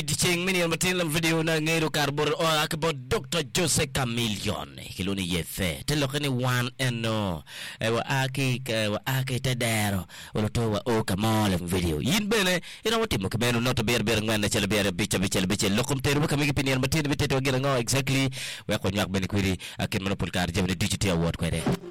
ni ching mini matin lam video na ngero karbor o akbo Dr. Jose Chameleon kiloni yefe telo kani one and no wa aki tadero oloto wa o kamole video yin bene ina wotimo kemeno noto ber ngwana chele ber bicha lokum teru kamigi pinian matin bitete gira ngo exactly wa ko nyak bene kwiri akin monopol kar jemne digital award kwere